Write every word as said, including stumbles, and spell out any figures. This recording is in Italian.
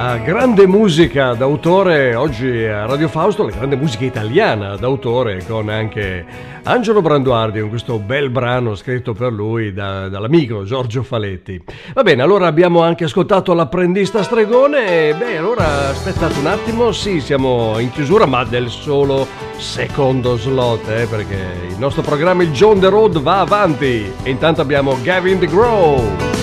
La grande musica d'autore oggi a Radio Fausto, la grande musica italiana d'autore con anche Angelo Branduardi con questo bel brano scritto per lui da, dall'amico Giorgio Faletti. Va bene, allora abbiamo anche ascoltato L'apprendista stregone. Beh, allora aspettate un attimo, sì, siamo in chiusura ma del solo secondo slot, eh, perché il nostro programma il John the Road va avanti e intanto abbiamo Gavin DeGraw.